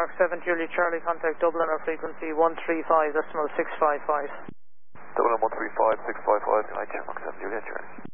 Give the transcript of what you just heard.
Mark 7 Juliet Charlie, contact Dublin or frequency 135, decimal 655. Dublin 135, 655, United Mark 7 Juliet Charlie.